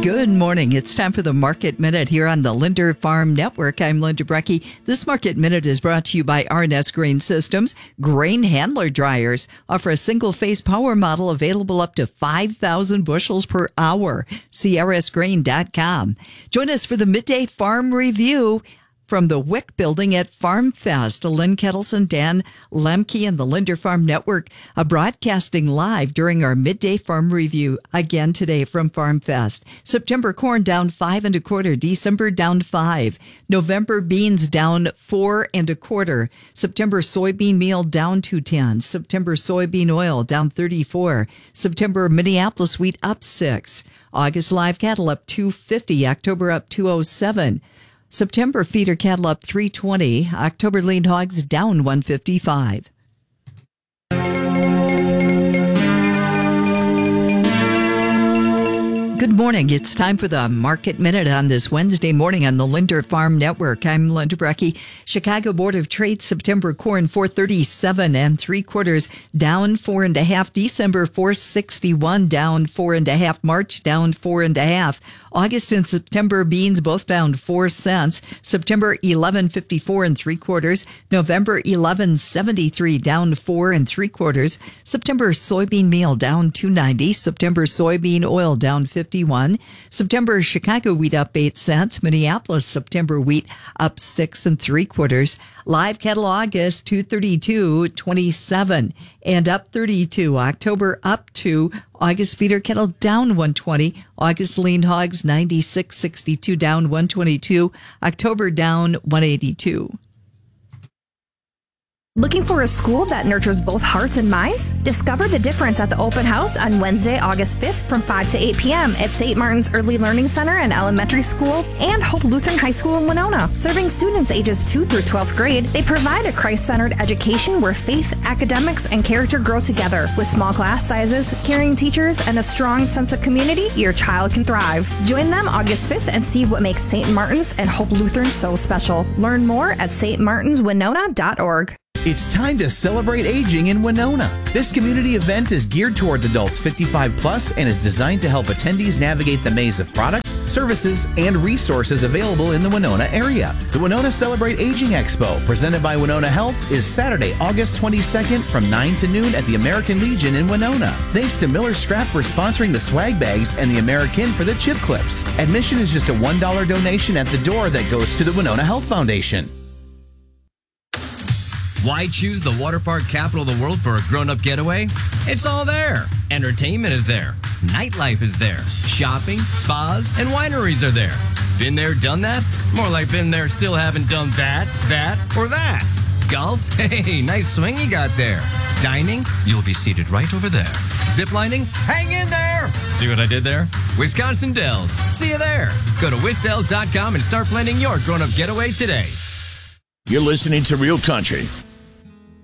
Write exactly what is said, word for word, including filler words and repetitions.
Good morning. It's time for the Market Minute here on the Linder Farm Network. I'm Linda Brecky. This Market Minute is brought to you by R and S Grain Systems. Grain handler dryers offer a single-phase power model available up to five thousand bushels per hour. See R S grain dot com. Join us for the Midday Farm Review from the Wick Building at Farm Fest. Lynn Kettleson, Dan Lemke, and the Linder Farm Network are broadcasting live during our Midday Farm Review again today from Farm Fest. September corn down five and a quarter. December down five. November beans down four and a quarter. September soybean meal down two ten. September soybean oil down thirty-four. September Minneapolis wheat up six. August live cattle up two fifty. October up two oh seven. September feeder cattle up three twenty. October lean hogs down one fifty-five. Good morning. It's time for the Market Minute on this Wednesday morning on the Linder Farm Network. I'm Linda Brecky. Chicago Board of Trade September corn four thirty-seven and three quarters, down four and a half. December four sixty-one, down four and a half. March down four and a half. August and September beans both down four cents. September eleven fifty-four and three quarters. November eleven seventy-three, down four and three quarters. September soybean meal down two ninety. September soybean oil down fifty-one. September Chicago wheat up eight cents. Minneapolis September wheat up six and three quarters. Live cattle August two thirty-two twenty-seven and up thirty-two. October up two. August feeder cattle down one twenty. August lean hogs ninety-six sixty-two, down one twenty-two. October down one eighty-two. Looking for a school that nurtures both hearts and minds? Discover the difference at the open house on Wednesday, August fifth from five to eight p.m. at Saint Martin's Early Learning Center and Elementary School and Hope Lutheran High School in Winona. Serving students ages two through twelfth grade, they provide a Christ-centered education where faith, academics, and character grow together. With small class sizes, caring teachers, and a strong sense of community, your child can thrive. Join them August fifth and see what makes Saint Martin's and Hope Lutheran so special. Learn more at s t martins winona dot org. It's time to celebrate aging in Winona. This community event is geared towards adults fifty-five plus and is designed to help attendees navigate the maze of products, services, and resources available in the Winona area. The Winona Celebrate Aging Expo, presented by Winona Health, is Saturday, August twenty-second from nine to noon at the American Legion in Winona. Thanks to Miller Scrap for sponsoring the swag bags and the American for the chip clips. Admission is just a one dollar donation at the door that goes to the Winona Health Foundation. Why choose the water park capital of the world for a grown-up getaway? It's all there. Entertainment is there. Nightlife is there. Shopping, spas, and wineries are there. Been there, done that? More like been there, still haven't done that, that, or that. Golf? Hey, nice swing you got there. Dining? You'll be seated right over there. Ziplining? Hang in there! See what I did there? Wisconsin Dells. See you there. Go to wisdells dot com and start planning your grown-up getaway today. You're listening to Real Country